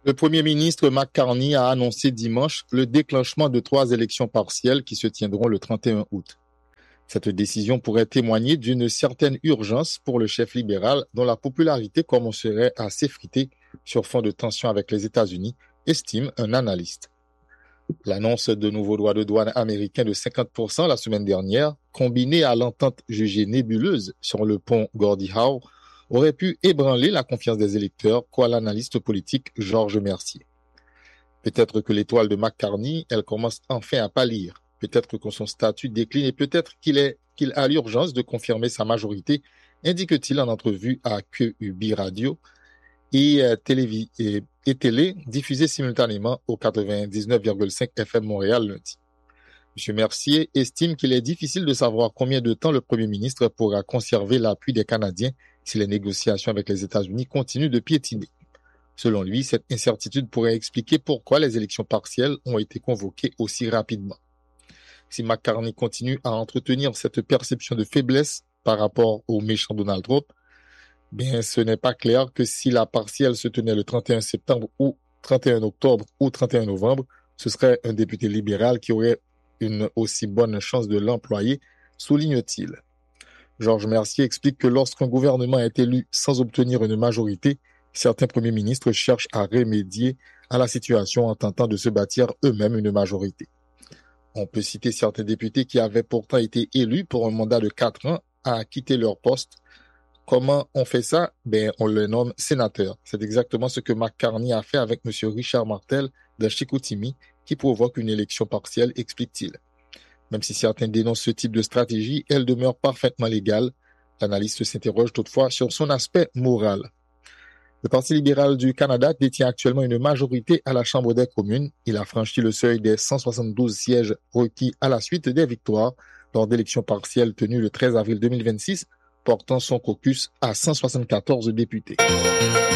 Le Premier ministre Mark Carney a annoncé dimanche le déclenchement de 3 élections partielles qui se tiendront le 31 août. Cette décision pourrait témoigner d'une certaine urgence pour le chef libéral dont la popularité commencerait à s'effriter sur fond de tensions avec les États-Unis, estime un analyste. L'annonce de nouveaux droits de douane américains de 50% la semaine dernière, combinée à l'entente jugée nébuleuse sur le pont Gordie Howe, aurait pu ébranler la confiance des électeurs, croit l'analyste politique Georges Mercier. Peut-être que l'étoile de Mark Carney, elle commence enfin à pâlir. Peut-être que son statut décline et peut-être qu'il a l'urgence de confirmer sa majorité, indique-t-il en entrevue à QUB Radio et télé diffusée simultanément au 99,5 FM Montréal lundi. M. Mercier estime qu'il est difficile de savoir combien de temps le Premier ministre pourra conserver l'appui des Canadiens si les négociations avec les États-Unis continuent de piétiner. Selon lui, cette incertitude pourrait expliquer pourquoi les élections partielles ont été convoquées aussi rapidement. Si Mark Carney continue à entretenir cette perception de faiblesse par rapport au méchant Donald Trump, bien, ce n'est pas clair que si la partielle se tenait le 31 septembre ou 31 octobre ou 31 novembre, ce serait un député libéral qui aurait une aussi bonne chance de l'employer, souligne-t-il. Georges Mercier explique que lorsqu'un gouvernement est élu sans obtenir une majorité, certains premiers ministres cherchent à remédier à la situation en tentant de se bâtir eux-mêmes une majorité. On peut citer certains députés qui avaient pourtant été élus pour un mandat de 4 ans à quitter leur poste. Comment on fait ça? On le nomme sénateur. C'est exactement ce que Mark Carney a fait avec M. Richard Martel de Chicoutimi, qui provoque une élection partielle, explique-t-il. Même si certains dénoncent ce type de stratégie, elle demeure parfaitement légale. L'analyste s'interroge toutefois sur son aspect moral. Le Parti libéral du Canada détient actuellement une majorité à la Chambre des communes. Il a franchi le seuil des 172 sièges requis à la suite des victoires lors d'élections partielles tenues le 13 avril 2026, portant son caucus à 174 députés.